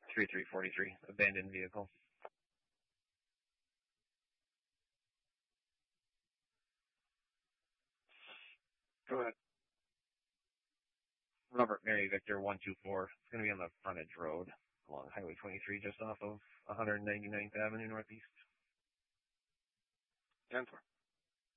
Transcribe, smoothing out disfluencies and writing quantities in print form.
3343, abandoned vehicle. Go ahead. Robert Mary Victor 124. It's going to be on the frontage road along Highway 23, just off of 199th Avenue Northeast. 10-4.